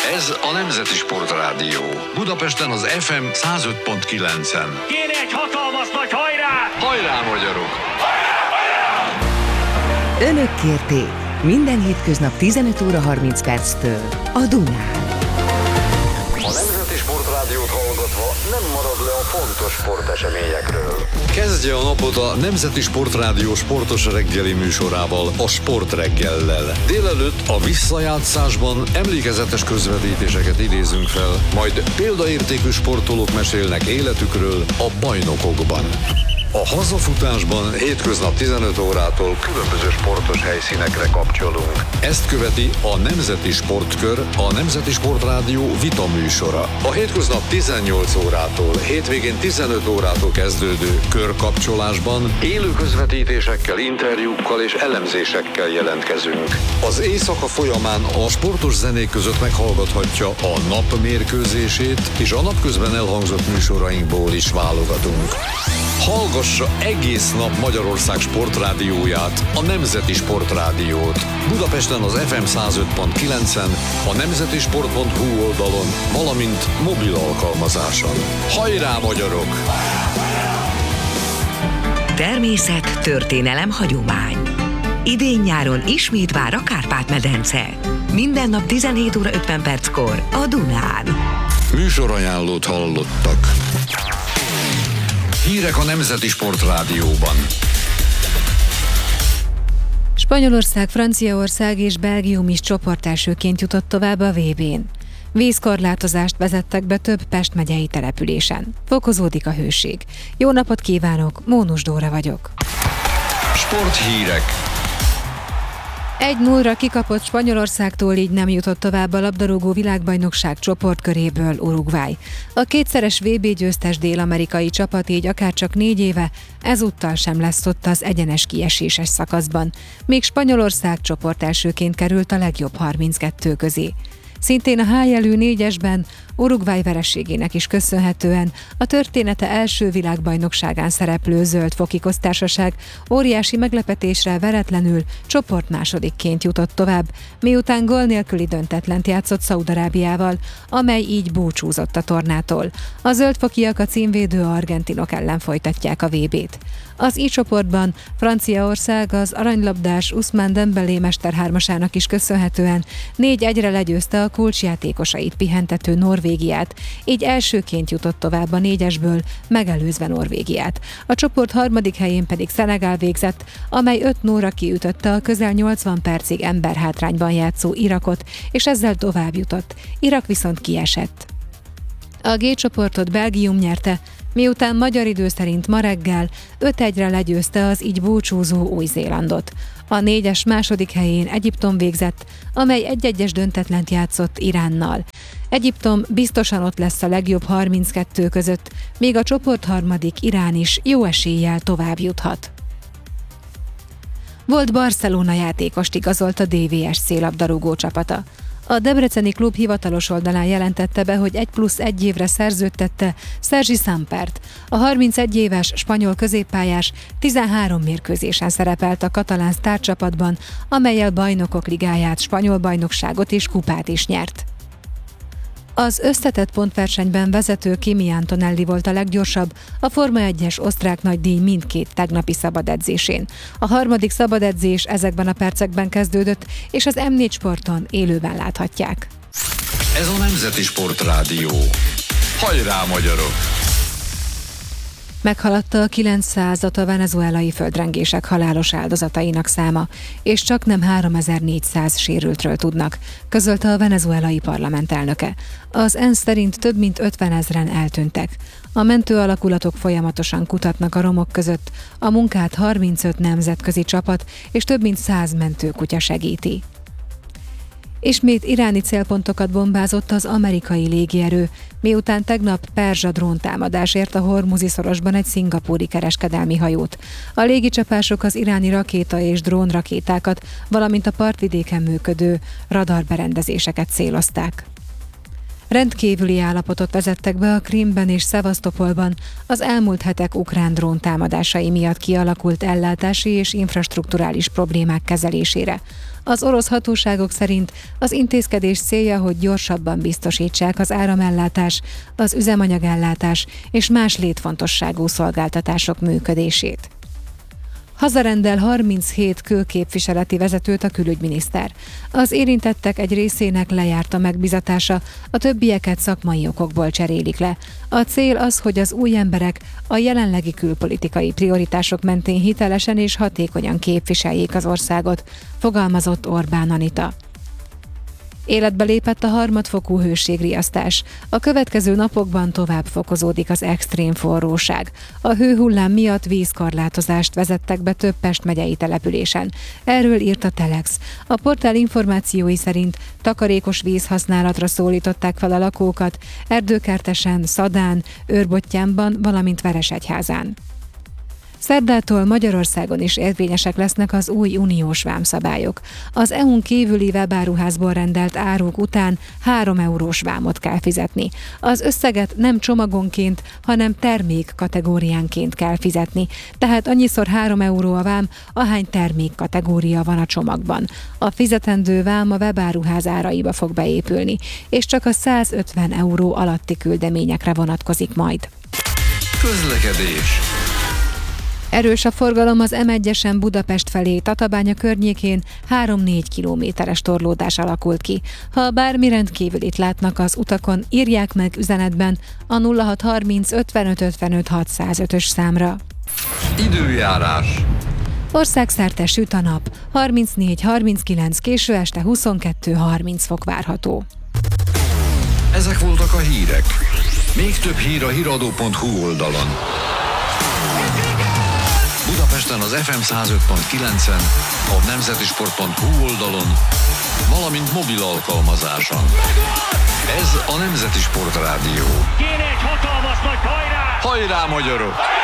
Ez a Nemzeti Sportrádió. Budapesten az FM 105.9-en. Kéne egy hatalmas nagy hajrá! Hajrá, magyarok! Önök kérték minden hétköznap 15 óra 30 perctől a Dunán. A Nemzeti Sportrádiót hallgatva nem marad le a fontos sporteseményekről. Kezdje a napot a Nemzeti Sportrádió sportos reggeli műsorával, a Sportreggellel. Délelőtt a visszajátszásban emlékezetes közvetítéseket idézünk fel, majd példaértékű sportolók mesélnek életükről a bajnokokban. A hazafutásban hétköznap 15 órától különböző sportos helyszínekre kapcsolunk. Ezt követi a Nemzeti Sportkör, a Nemzeti Sportrádió vita műsora. A hétköznap 18 órától, hétvégén 15 órától kezdődő körkapcsolásban élő közvetítésekkel, interjúkkal és elemzésekkel jelentkezünk. Az éjszaka folyamán a sportos zenék között meghallgathatja a nap mérkőzését, és a napközben elhangzott műsorainkból is válogatunk. Hallgassa egész nap Magyarország sportrádióját, a Nemzeti Sportrádiót. Budapesten az FM 105.9-en, a nemzetisport.hu oldalon, valamint mobil alkalmazáson. Hajrá, magyarok! Természet, történelem, hagyomány. Idén-nyáron ismét vár a Kárpát-medence. Minden nap 17 óra 50 perckor a Dunán. Műsorajánlót hallottak. Hírek a Nemzeti Sportrádióban. Spanyolország, Franciaország és Belgium is csoportelsőként jutott tovább a VB-n. Vízkorlátozást vezettek be több Pest megyei településen. Fokozódik a hőség. Jó napot kívánok, Mónus Dóra vagyok. Sporthírek. 1-0-ra kikapott Spanyolországtól, így nem jutott tovább a labdarúgó világbajnokság csoportköréből Uruguay. A kétszeres VB győztes dél-amerikai csapat így akárcsak 4 éve ezúttal sem lesz ott az egyenes kieséses szakaszban, még Spanyolország csoportelsőként került a legjobb 32 közé. Szintén a H jelű 4-esben Uruguay vereségének is köszönhetően a története első világbajnokságán szereplő Zöld-foki Köztársaság óriási meglepetésre veretlenül csoportmásodikként jutott tovább, miután gól nélküli döntetlent játszott Szaúd-Arábiával, amely így búcsúzott a tornától. A zöldfokiak a címvédő argentinok ellen folytatják a VB-t. Az I csoportban Franciaország az aranylabdás Ousmane Dembélé mesterhármasának is köszönhetően 4-1-re legyőzte a kulcsjátékosait pihentető Norvégiát, így elsőként jutott tovább a 4-esből, megelőzve Norvégiát. A csoport harmadik helyén pedig Szenegál végzett, amely 5-0-ra kiütötte a közel 80 percig emberhátrányban játszó Irakot, és ezzel tovább jutott. Irak viszont kiesett. A G csoportot Belgium nyerte, miután magyar idő szerint ma reggel 5-1-re legyőzte az így búcsúzó Új-Zélandot. A 4-es második helyén Egyiptom végzett, amely 1-1-es döntetlent játszott Iránnal. Egyiptom biztosan ott lesz a legjobb 32 között, még a csoport harmadik Irán is jó eséllyel tovább juthat. Volt Barcelona játékost igazolt a DVSC labdarúgó csapata. A debreceni klub hivatalos oldalán jelentette be, hogy 1+1 évre szerződtette Sergi Sampert. A 31 éves spanyol középpályás 13 mérkőzésen szerepelt a katalán sztárcsapatban, amellyel Bajnokok Ligáját, spanyol bajnokságot és kupát is nyert. Az összetett pontversenyben vezető Kimi Antonelli volt a leggyorsabb a Forma 1-es osztrák nagydíj mindkét tegnapi szabadedzésén. A harmadik szabadedzés ezekben a percekben kezdődött, és az M4 Sporton élőben láthatják. Ez a Nemzeti Sportrádió. Hajrá, magyarok! Meghaladta a 900-at a venezuelai földrengések halálos áldozatainak száma, és csak nem 3400 sérültről tudnak, közölte a venezuelai parlament elnöke. Az ENSZ szerint több mint 50 000-en eltűntek. A mentő alakulatok folyamatosan kutatnak a romok között, a munkát 35 nemzetközi csapat és több mint 100 mentőkutya segíti. Ismét iráni célpontokat bombázott az amerikai légierő, miután tegnap perzsa dróntámadás a Hormuzi szorosban egy szingapúri kereskedelmi hajót. A légicsapások az iráni rakéta és drónrakétákat, valamint a partvidéken működő radarberendezéseket célozták. Rendkívüli állapotot vezettek be a Krímben és Szevasztopolban az elmúlt hetek ukrán drón támadásai miatt kialakult ellátási és infrastrukturális problémák kezelésére. Az orosz hatóságok szerint az intézkedés célja, hogy gyorsabban biztosítsák az áramellátás, az üzemanyagellátás és más létfontosságú szolgáltatások működését. Hazarendel 37 külképviseleti vezetőt a külügyminiszter. Az érintettek egy részének lejárt a megbízatása, a többieket szakmai okokból cserélik le. A cél az, hogy az új emberek a jelenlegi külpolitikai prioritások mentén hitelesen és hatékonyan képviseljék az országot, fogalmazott Orbán Anita. Életbe lépett a harmadfokú hőségriasztás. A következő napokban tovább fokozódik az extrém forróság. A hőhullám miatt vízkorlátozást vezettek be több Pest megyei településen. Erről írt a Telex. A portál információi szerint takarékos vízhasználatra szólították fel a lakókat Erdőkertesen, Szadán, Őrbottyánban, valamint Veresegyházán. Szerdától Magyarországon is érvényesek lesznek az új uniós vámszabályok. Az EU-n kívüli webáruházból rendelt áruk után 3 eurós vámot kell fizetni. Az összeget nem csomagonként, hanem termék kategóriánként kell fizetni. Tehát annyiszor 3 euró a vám, ahány termék kategória van a csomagban. A fizetendő vám a webáruház áraiba fog beépülni, és csak a 150 euró alatti küldeményekre vonatkozik majd. Közlekedés. Erős a forgalom az M1-esen Budapest felé, Tatabánya környékén 3-4 kilométeres torlódás alakult ki. Ha bármi rendkívülit látnak az utakon, írják meg üzenetben a 0630 55 55 605-ös számra. Időjárás. Országszerte süt a nap, 34-39, késő este 22-30 fok várható. Ezek voltak a hírek. Még több hír a hiradó.hu oldalon. Budapesten az FM 105.9-en, a nemzetisport.hu oldalon, valamint mobil alkalmazáson. Ez a Nemzeti Sport Rádió. Kéne egy hatalmas nagy hajrá! Hajrá, magyarok!